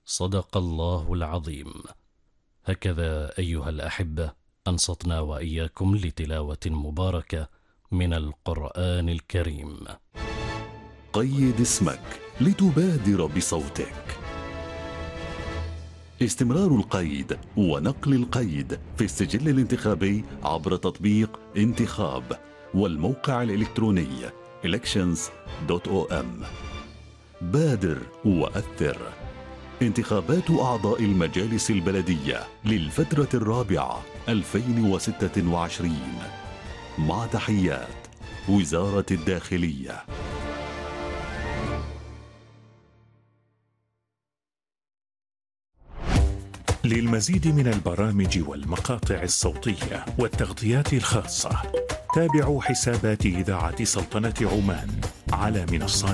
صدق الله العظيم. هكذا أيها الأحبة أنصتنا وإياكم لتلاوة مباركة من القرآن الكريم. قيد اسمك لتبادر بصوتك. استمرار القيد ونقل القيد في السجل الانتخابي عبر تطبيق انتخاب والموقع الإلكتروني elections.om. بادر وأثر. انتخابات أعضاء المجالس البلدية للفترة الرابعة 2026 مع تحيات وزارة الداخلية. للمزيد من البرامج والمقاطع الصوتية والتغطيات الخاصة تابعوا حسابات إذاعة سلطنة عمان على منصات